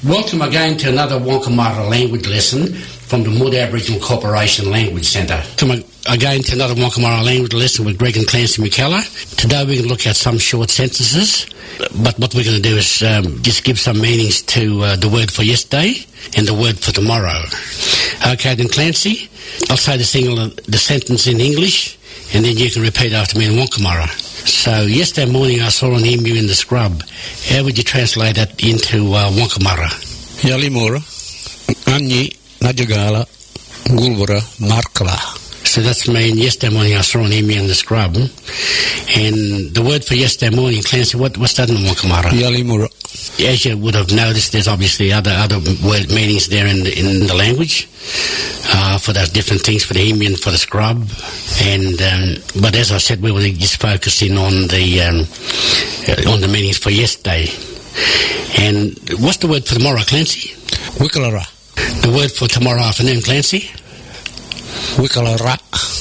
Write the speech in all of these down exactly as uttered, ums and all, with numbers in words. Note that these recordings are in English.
Welcome again to another Wonkamara language lesson from the Mood Aboriginal Corporation Language Centre. Welcome again to another Wonkamara language lesson with Greg and Clancy McKellar. Today we're going to look at some short sentences, but what we're going to do is um, just give some meanings to uh, the word for yesterday and the word for tomorrow. Okay, then Clancy, I'll say the, single, the sentence in English, and then you can repeat after me in Wonkamara. So, yesterday morning I saw an emu in the scrub. How would you translate that into uh, Wonkamara? Yalimura, Anyi, Najagala, Gulbura, Markala. So that's mean yesterday morning I saw an emu in the scrub. And the word for yesterday morning, Clancy, what, what's that in Wonkamara? Yalimura. As you would have noticed, there's obviously other other word meanings there in the, in the language uh, for those different things, for the emu and for the scrub. And um, but as I said, we were just focusing on the um, on the meanings for yesterday. And what's the word for tomorrow, Clancy? Wikalara. The word for tomorrow afternoon, Clancy? Wikalara.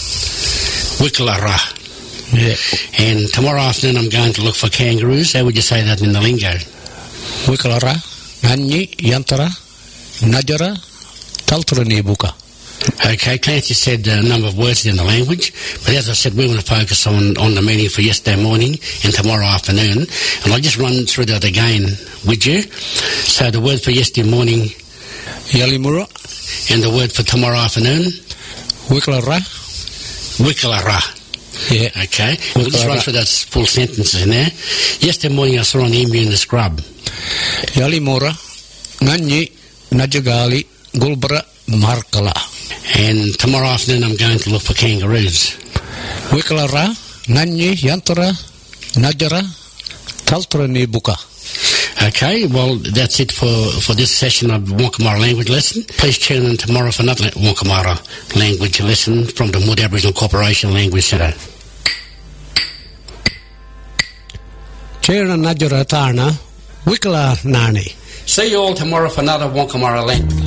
Wikalara. Yeah. And tomorrow afternoon I'm going to look for kangaroos. How would you say that in the lingo? Wikalara, Anyi, Yantara, Najara, Taltrani Buka. Okay, Clancy said a number of words in the language, but as I said, we want to focus on, on the meaning for yesterday morning and tomorrow afternoon. And I'll just run through that again with you. So the word for yesterday morning, Yalimura, and the word for tomorrow afternoon, Wikalara. Wikalara. Yeah. Okay. We'll just run through those full sentences in there. Yesterday morning I saw an emu in the scrub. Yalimura, Nanyi, Najagali, Gulbra, Markala. And tomorrow afternoon I'm going to look for kangaroos. Wikalara, Nanyi, Yantara, Najara, Taltrani Buka. Okay, well, that's it for, for this session of Wonkamara language lesson. Please tune in tomorrow for another Wonkamara language lesson from the Mood Aboriginal Corporation Language Centre. Chera Najara Tarna, Wikala Nani. See you all tomorrow for another Wonkamara language lesson.